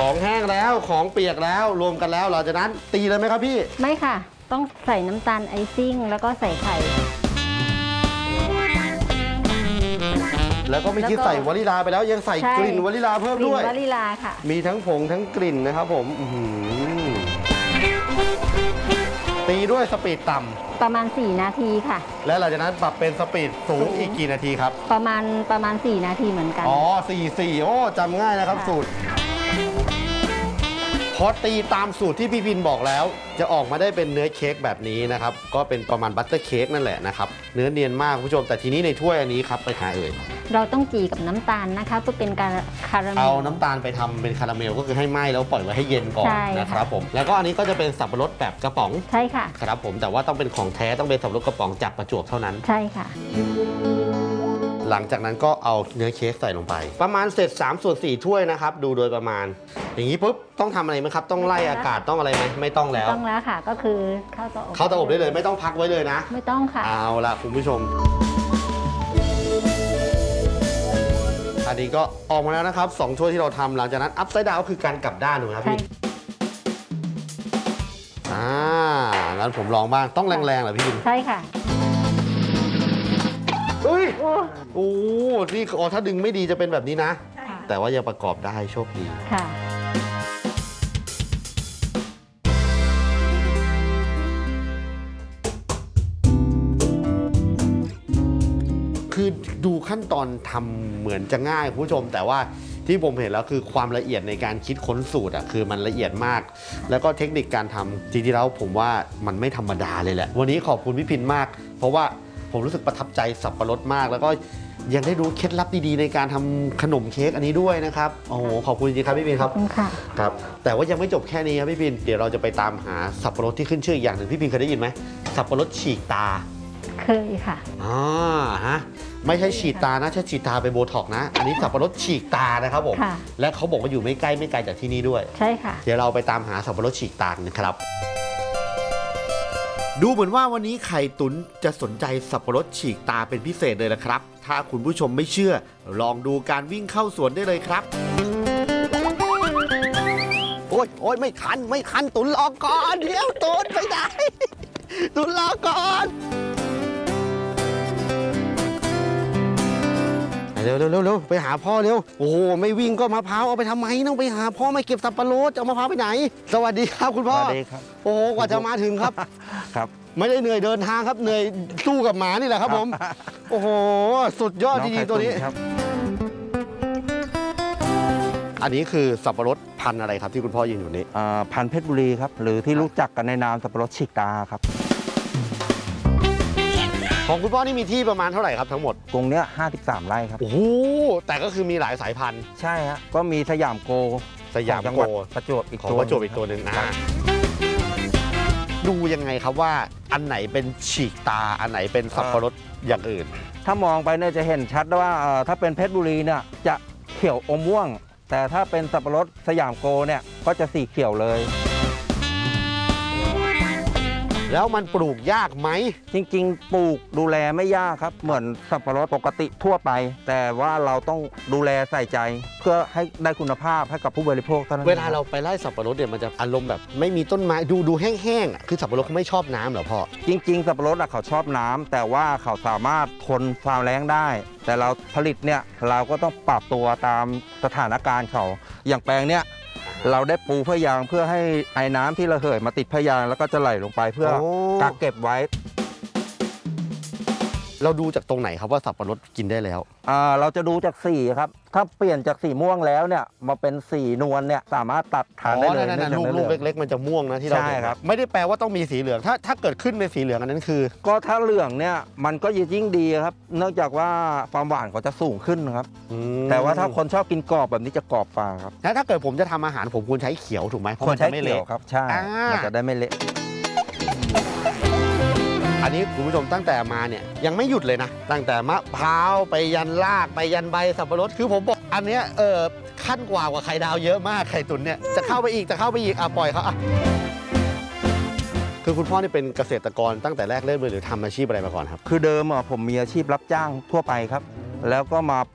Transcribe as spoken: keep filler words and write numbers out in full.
ของแห้งแล้วของเปียกแล้วรวมกันแล้วหลังจากนั้นตีเลยไหมครับพี่ไม่ค่ะต้องใส่น้ำตาลไอซิ่งแล้วก็ใส่ไข่แล้วก็ไม่คิดใส่วานิลาไปแล้วยังใส่กลิ่นวานิลาเพิ่มด้วยวานิลาค่ะมีทั้งผงทั้งกลิ่นนะครับผมตีด้วยสปีดต่ำประมาณสี่นาทีค่ะและหลังจากนั้นปรับเป็นสปีดสูงอีกกี่นาทีครับประมาณประมาณสี่นาทีเหมือนกันอ๋อสี่ สี่โอ้จำง่ายนะครับสูตรพอตีตามสูตรที่พี่พินบอกแล้วจะออกมาได้เป็นเนื้อเค้กแบบนี้นะครับก็เป็นประมาณบัตเตอร์เค้กนั่นแหละนะครับเนื้อเนียนมากคุณผู้ชมแต่ทีนี้ในถ้วยอันนี้ครับไปหาเอ่ยเราต้องจีกับน้ำตาลนะคะเพื่อเป็นการคาราเมลเอาน้ำตาลไปทำเป็นคาราเมลก็คือให้ไหม้แล้วปล่อยไว้ให้เย็นก่อนนะครับผมแล้วก็อันนี้ก็จะเป็นสับปะรดแบบกระป๋องใช่ค่ะครับผมแต่ว่าต้องเป็นของแท้ต้องเป็นสับปะรดกระป๋องจากประจวบเท่านั้นใช่ค่ะหลังจากนั้นก็เอาเนื้อเค้กใส่ลงไปประมาณเสร็จสามส่วนสี่ถ้วยนะครับดูโดยประมาณอย่างนี้ปุ๊บต้องทำอะไรไหมครับต้องไล่อากาศต้องอะไรไหมไม่ต้องแล้วต้องแล้วค่ะก็คือเข้าเตาอบเข้าเตาอบได้เลยไม่ต้องพักไว้เลยนะไม่ต้องค่ะเอาละคุณผู้ชมอันนี้ก็ออกมาแล้วนะครับสองถ้วยที่เราทำหลังจากนั้นอัพไซด์ดาวคือการกลับด้านถูกไหมครับพี่อ่างั้นผมลองบ้างต้องแรงๆเหรอพี่บินใช่ค่ะเฮ้ยโอ้นี่อ๋อถ้าดึงไม่ดีจะเป็นแบบนี้นะแต่ว่ายังประกอบได้โชคดีค่ะคือดูขั้นตอนทำเหมือนจะง่ายคุณผู้ชมแต่ว่าที่ผมเห็นแล้วคือความละเอียดในการคิดค้นสูตรอ่ะคือมันละเอียดมากแล้วก็เทคนิคการทำจริงๆแล้วผมว่ามันไม่ธรรมดาเลยแหละวันนี้ขอบคุณพี่พินมากเพราะว่าผมรู้สึกประทับใจสับปะรดมากแล้วก็ยังได้รู้เคล็ดลับดีๆในการทำขนมเค้กอันนี้ด้วยนะครับโอ้โหขอบคุณจริงๆครับพี่พินครับขอบคุณค่ะครับแต่ว่ายังไม่จบแค่นี้ครับพี่พินเดี๋ยวเราจะไปตามหาสับปะรดที่ขึ้นชื่ออย่างหนึ่งพี่พินเคยได้ยินไหมสับปะรดฉีกตาเคยค่ะอ๋อฮะไม่ใช่ฉีดตานะใช่ฉีดตาไปโบท็อกนะอันนี้สับปะรดฉีกตานะครับผมและเขาบอกว่าอยู่ไม่ใกล้ไม่ไกลจากที่นี่ด้วยใช่ค่ะเดี๋ยวเราไปตามหาสับปะรดฉีกตานะครับดูเหมือนว่าวันนี้ไข่ตุ๋นจะสนใจสับปะรดฉีกตาเป็นพิเศษเลยนะครับถ้าคุณผู้ชมไม่เชื่อลองดูการวิ่งเข้าสวนได้เลยครับโอ๊ยโอ๊ยไม่คันไม่คันตุ๋นรอก่อนเดี๋ยวตุ๋นไปไหนตุ๋นรอก่อนเร็วเร็วเร็วเร็วไปหาพ่อเร็วโอ้โหไม่วิ่งก็มะพร้าวเอาไปทำไมต้องไปหาพ่อไม่เก็บสับปะรดจะเอามะพร้าวไปไหนสวัสดีครับคุณพ่อสวัสดีครับโอ้โหกว่าจะมาถึงครับครับไม่ได้เหนื่อยเดินทางครับเหนื่อยสู้กับหมานี่แหละครับผมโอ้โหสุดยอดจริงๆตัวนี้อันนี้คือสับปะรดพันธุ์อะไรครับที่คุณพ่อยืนอยู่นี้พันธุ์เพชรบุรีครับหรือที่รู้จักกันในนามสับปะรดฉีกตาครับของคุณพ่อนี่มีที่ประมาณเท่าไหร่ครับทั้งหมดตรงเนี้ยห้าสิบสามไร่ครับโอ้โหแต่ก็คือมีหลายสายพันธุ์ใช่ฮะก็มีสยามโกสยามโกประจวบอีกตัวประจวบอีกตัวหนึ่งนะดูยังไงครับว่าอันไหนเป็นฉีกตาอันไหนเป็นสับปะรดอย่างอื่นถ้ามองไปเนี่ยจะเห็นชัดว่าถ้าเป็นเพชรบุรีเนี่ยจะเขียวอมม่วงแต่ถ้าเป็นสับปะรดสยามโกเนี่ยก็จะสีเขียวเลยแล้วมันปลูกยากไหมจริงๆปลูกดูแลไม่ยากครับเหมือนสับปะรดปกติทั่วไปแต่ว่าเราต้องดูแลใส่ใจเพื่อให้ได้คุณภาพให้กับผู้บริโภคเท่านั้นเวลาเราไปไล่สับปะรดเนี่ยมันจะอารมณ์แบบไม่มีต้นไม้ดูดูแห้งๆอ่ะคือสับปะรดเขาไม่ชอบน้ำเหรอพ่อจริงๆสับปะรดเขาชอบน้ำแต่ว่าเขาสามารถทนความแล้งได้แต่เราผลิตเนี่ยเราก็ต้องปรับตัวตามสถานการณ์เขาอย่างแปลงเนี้ยเราได้ปูพยางเพื่อให้ไอ้น้ำที่ระเหยมาติดพยางแล้วก็จะไหลลงไปเพื่อกักเก็บไว้เราดูจากตรงไหนครับว่าสับปะรดกินได้แล้วอ่าเราจะดูจากสีครับถ้าเปลี่ยนจากสีม่วงแล้วเนี่ยมาเป็นสีนวลเนี่ยสามารถตัดทานได้เลยนั่นลูกลูกเล็กๆมันจะม่วงนะที่เราใช่ครับไม่ได้แปลว่าต้องมีสีเหลืองถ้าถ้าเกิดขึ้นเป็นสีเหลืองอันนั้นคือก็ถ้าเหลืองเนี่ยมันก็ยิ่งดีครับเนื่องจากว่าความหวานเขาจะสูงขึ้นครับแต่ว่าถ้าคนชอบกินกรอบแบบนี้จะกรอบฟ้าครับถ้าเกิดผมจะทำอาหารผมควรใช้เขียวถูกไหมควรใช้เขียวครับใช่มันจะได้ไม่เละอันนี้คุณผู้ชมตั้งแต่มาเนี่ยยังไม่หยุดเลยนะตั้งแต่มะพร้าวไปยันรากไปยันใบสับปะรดคือผมบอกอันเนี้ยเออขั้นกว่ากว่าไข่ดาวเยอะมากไข่ตุ๋นเนี่ยจะเข้าไปอีกจะเข้าไปอีกอ่ะปล่อยเขาอ่ะคือคุณพ่อนี่เป็นเกษตรกรตั้งแต่แรกเริ่มเลยหรือทำอาชีพอะไรมาก่อนครับคือเดิมอ่ะผมมีอาชีพรับจ้างทั่วไปครับแล้วก็มา